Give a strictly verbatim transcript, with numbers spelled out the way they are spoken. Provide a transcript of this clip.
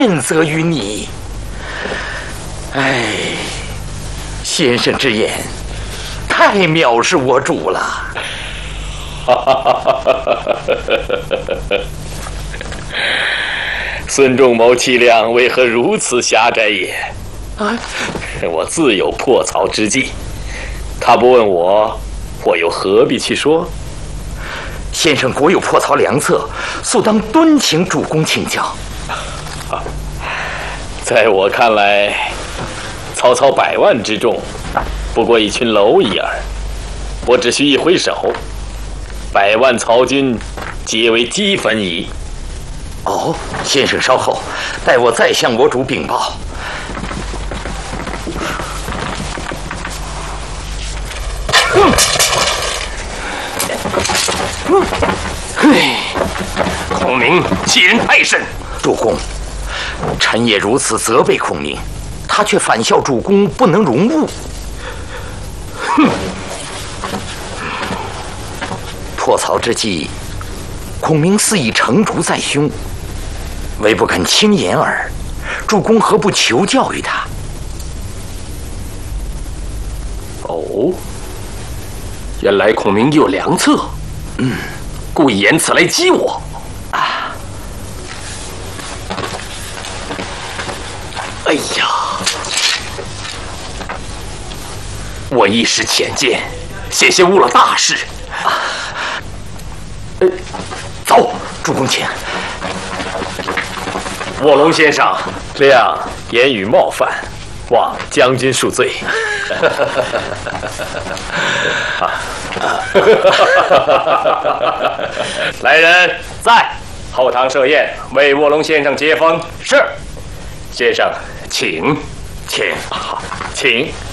免责于你。哎，先生之言太藐视我主了。 哈哈哈哈哈！孙仲谋气量为何如此狭窄也？啊，我自有破曹之计。他不问我，我又何必去说？ 先生果有破曹良策，速当敦请主公请教。 啊，在我看来，曹操百万之众，不过一群蝼蚁耳。我只需一挥手，百万曹军皆为齑粉矣。 哦，先生稍后，待我再向我主禀报。嗯， 嗯，嘿，孔明欺人太甚。 主公，臣也如此责备孔明，他却反笑主公不能容物。哼！破曹之计，孔明似已成竹在胸，唯不肯轻言耳。主公何不求教于他？ 哦，原来孔明有良策，嗯，故意言辞来激我。啊！哎呀，我一时浅见，险些误了大事。啊！呃，走， 主公请。 卧龙先生， 亮言语冒犯，望将军恕罪。来人， 在后堂设宴，为卧龙先生接风。 是， 先生，请， 请， 请。